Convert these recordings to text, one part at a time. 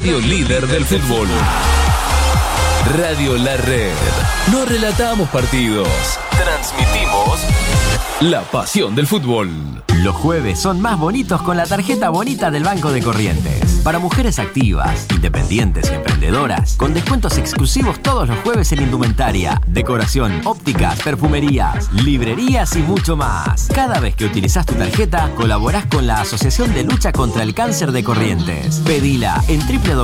radio líder del fútbol. Radio La Red. No relatamos partidos, transmitimos la pasión del fútbol. Los jueves son más bonitos con la tarjeta bonita del Banco de Corrientes. Para mujeres activas, independientes y emprendedoras, con descuentos exclusivos todos los jueves en indumentaria, decoración, ópticas, perfumerías, librerías y mucho más. Cada vez que utilizás tu tarjeta, colaborás con la Asociación de Lucha contra el Cáncer de Corrientes. Pedila en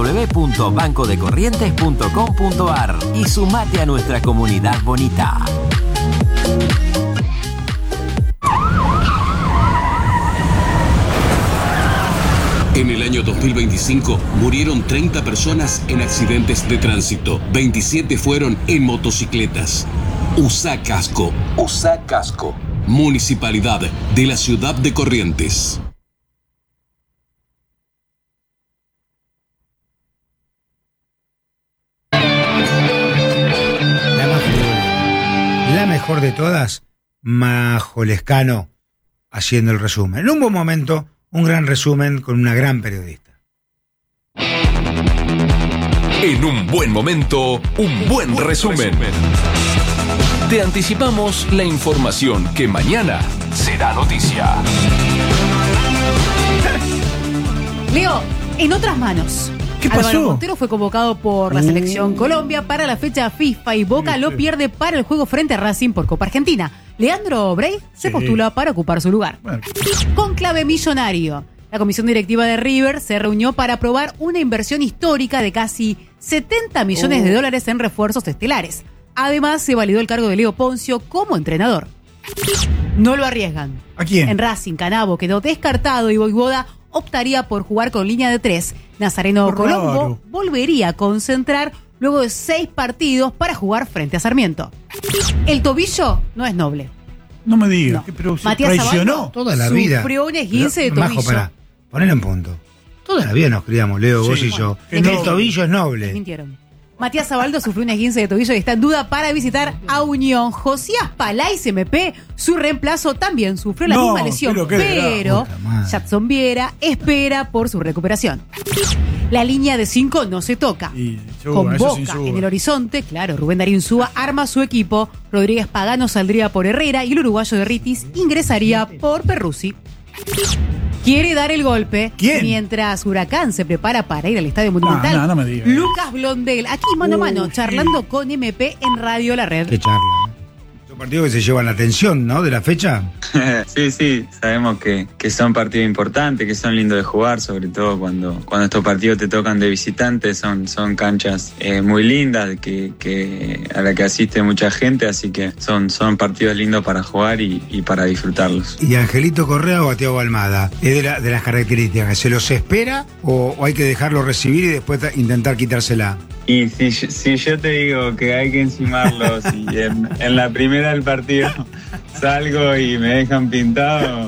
www.bancodecorrientes.com.ar y sumate a nuestra comunidad bonita. En el año 2025 murieron 30 personas en accidentes de tránsito. 27 fueron en motocicletas. Usa casco. Usa casco. Municipalidad de la Ciudad de Corrientes. La mejor de todas, Majo Lescano haciendo el resumen. En un buen momento, un gran resumen con una gran periodista. En un buen momento, un buen resumen. Te anticipamos la información que mañana será noticia. Leo, en otras manos. ¿Qué pasó? Álvaro Montero fue convocado por la selección Colombia para la fecha FIFA y Boca lo pierde para el juego frente a Racing por Copa Argentina. Leandro Brey se postula para ocupar su lugar. Bueno. Conclave millonario. La comisión directiva de River se reunió para aprobar una inversión histórica de casi 70 millones de dólares en refuerzos estelares. Además, se validó el cargo de Leo Poncio como entrenador. No lo arriesgan. ¿A quién? En Racing, Canabo quedó descartado y Voivoda optaría por jugar con línea de 3. Nazareno Colombo volvería a concentrar luego de 6 partidos para jugar frente a Sarmiento. El tobillo no es noble. No me digas, No. pero se Matías traicionó. Zabaldo Toda la vida. sufrió un esguince de tobillo. Majo, pará, ponelo en punto. Toda la vida nos criamos, Leo, vos y yo. Que El no. tobillo es noble. Mintieron. Matías Zabaldo sufrió un esguince de tobillo y está en duda para visitar a Unión. Josías Palais MP, su reemplazo, también sufrió la misma lesión, pero Jadson Viera espera por su recuperación. La línea de 5 no se toca. Con Boca en el horizonte, claro, Rubén Darío Insúa arma su equipo, Rodríguez Pagano saldría por Herrera y el uruguayo de Ritis ingresaría por Perruzzi. Quiere dar el golpe. ¿Quién? Mientras Huracán se prepara para ir al Estadio Monumental. No me digas. Lucas Blondel, aquí mano a mano, charlando con MP en Radio La Red. Qué charla. Son partidos que se llevan la atención, ¿no? De la fecha. Sí, sabemos que son partidos importantes, que son lindos de jugar, sobre todo cuando estos partidos te tocan de visitantes, son canchas muy lindas, a la que asiste mucha gente, así que son partidos lindos para jugar y para disfrutarlos. ¿Y Angelito Correa o Thiago Almada? ¿Es de las características? ¿Se los espera o hay que dejarlo recibir y después intentar quitársela? Y si yo te digo que hay que encimarlos y en la primera del partido salgo y me dejan pintado,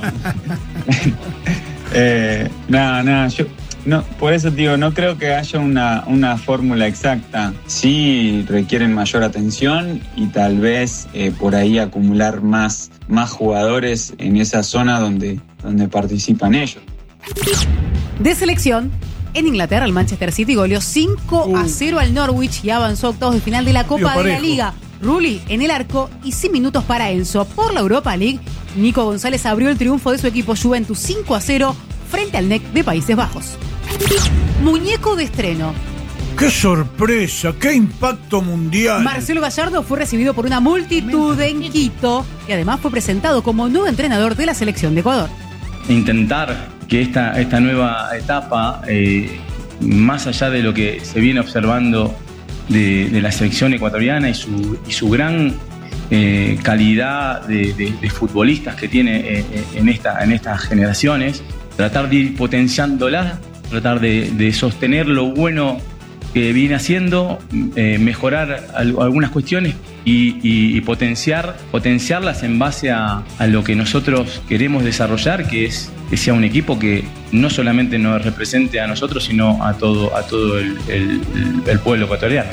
por eso te digo, no creo que haya una fórmula exacta. Sí requieren mayor atención y tal vez por ahí acumular más jugadores en esa zona donde participan ellos. De selección, en Inglaterra el Manchester City goleó 5-0 al Norwich y avanzó a octavos de final de la Copa de la Liga. Rulli en el arco y sin minutos para Enzo. Por la Europa League, Nico González abrió el triunfo de su equipo Juventus 5-0 frente al NEC de Países Bajos. Muñeco de estreno. ¡Qué sorpresa! ¡Qué impacto mundial! Marcelo Gallardo fue recibido por una multitud en Quito y además fue presentado como nuevo entrenador de la selección de Ecuador. Intentar que esta nueva etapa, más allá de lo que se viene observando de la selección ecuatoriana y su gran calidad de futbolistas que tiene en estas generaciones, tratar de ir potenciándolas, tratar de sostener lo bueno que viene haciendo, mejorar algunas cuestiones y potenciarlas en base a lo que nosotros queremos desarrollar, que es que sea un equipo que no solamente nos represente a nosotros, sino a todo el pueblo ecuatoriano.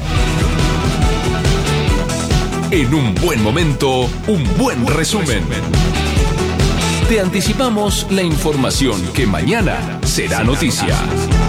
En un buen momento, un buen resumen. Te anticipamos la información que mañana será noticia.